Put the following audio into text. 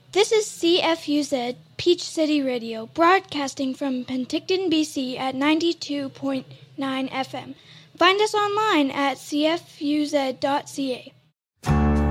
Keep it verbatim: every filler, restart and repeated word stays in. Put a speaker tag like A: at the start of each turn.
A: This is C F U Z Peach City Radio, broadcasting from Penticton, B C at ninety-two point nine F M. Find us online at c f u z dot c a.